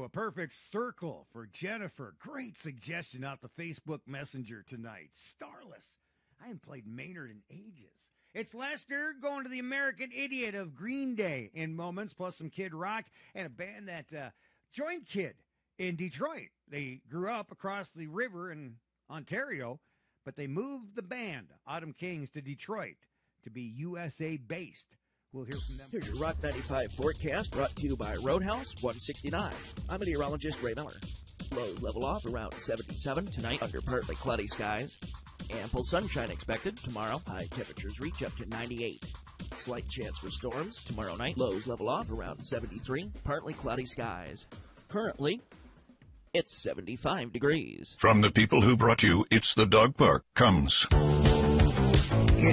a perfect circle for Jennifer. Great suggestion off the Facebook Messenger tonight. Starless. I haven't played Maynard in ages. It's Lester going to the American Idiot of Green Day in moments, plus some Kid Rock and a band that joined Kid in Detroit. They grew up across the river in Ontario, but they moved the band, Autumn Kings, to Detroit to be USA-based. We'll hear from them. Here's your Rock 95 forecast brought to you by Roadhouse 169. I'm meteorologist Ray Miller. Lows level off around 77 tonight under partly cloudy skies. Ample sunshine expected tomorrow. High temperatures reach up to 98. Slight chance for storms tomorrow night. Lows level off around 73. Partly cloudy skies. Currently, it's 75 degrees. From the people who brought you It's the Dog Park comes...